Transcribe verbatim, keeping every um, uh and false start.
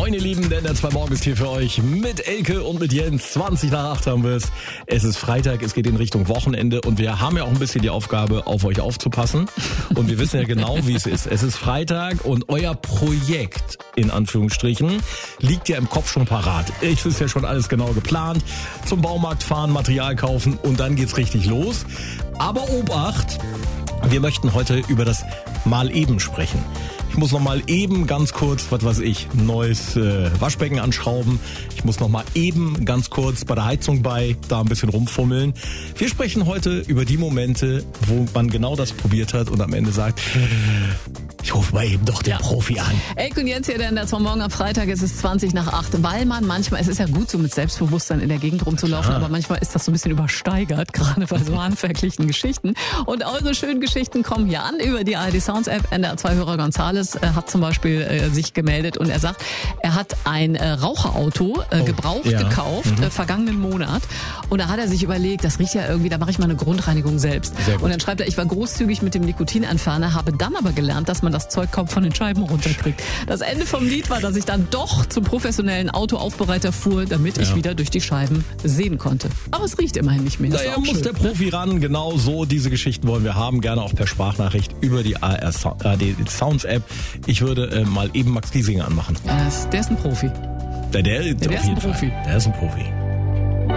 Moin ihr Lieben, denn der zwei Morgen ist hier für euch mit Elke und mit Jens. zwanzig nach acht haben wir es. Es ist Freitag, es geht in Richtung Wochenende und wir haben ja auch ein bisschen die Aufgabe, auf euch aufzupassen. Und wir wissen ja genau, wie es ist. Es ist Freitag und euer Projekt, in Anführungsstrichen, liegt ja im Kopf schon parat. Es ist ja schon alles genau geplant. Zum Baumarkt fahren, Material kaufen und dann geht's richtig los. Aber Obacht, wir möchten heute über das Mal eben sprechen. Ich muss noch mal eben ganz kurz, was weiß ich, ein neues äh, Waschbecken anschrauben. Ich muss noch mal eben ganz kurz bei der Heizung bei, da ein bisschen rumfummeln. Wir sprechen heute über die Momente, wo man genau das probiert hat und am Ende sagt, ich rufe mal eben doch den ja. Profi an. Elke und Jens hier, denn das war morgen am Freitag, es ist zwanzig nach acht, weil man manchmal, es ist ja gut so mit Selbstbewusstsein in der Gegend rumzulaufen, ah. aber manchmal ist das so ein bisschen übersteigert, gerade bei so handwerklichen Geschichten. Und eure schönen Geschichten kommen hier an über die A R D Sounds App. N D R zwei Hörer Gonzales äh, hat zum Beispiel äh, sich gemeldet und er sagt, er hat ein äh, Raucherauto äh, oh, gebraucht ja. gekauft, mhm. äh, vergangenen Monat. Und da hat er sich überlegt, das riecht ja irgendwie, da mache ich mal eine Grundreinigung selbst. Und dann schreibt er, ich war großzügig mit dem Nikotinentferner, habe dann aber gelernt, dass man das Zeug kaum von den Scheiben runterkriegt. Das Ende vom Lied war, dass ich dann doch zum professionellen Autoaufbereiter fuhr, damit ja. ich wieder durch die Scheiben sehen konnte. Aber es riecht immerhin nicht mehr. Naja, muss schön, der Profi ne? ran. Genau so, diese Geschichten wollen wir haben. Gerne auch per Sprachnachricht über die A R D Sounds App. Ich würde äh, mal eben Max Giesinger anmachen. Ja, der ist ein Profi. Der, der, der, der auf ist jeden ein Profi. Fall. Der ist ein Profi.